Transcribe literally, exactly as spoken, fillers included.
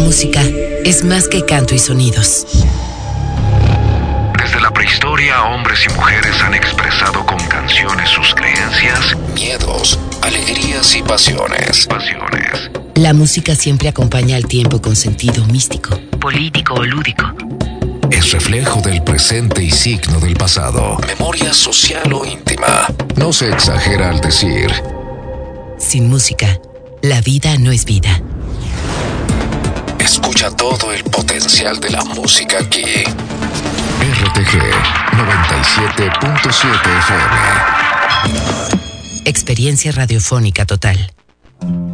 música es más que canto y sonidos. Desde la prehistoria, hombres y mujeres han expresado con canciones sus creencias, miedos, alegrías y pasiones. Pasiones. La música siempre acompaña al tiempo con sentido místico, político o lúdico. Es reflejo del presente y signo del pasado. Memoria social o íntima. No se exagera al decir: sin música, la vida no es vida. Escucha todo el potencial de la música aquí. R T G noventa y siete punto siete F M. Experiencia radiofónica total.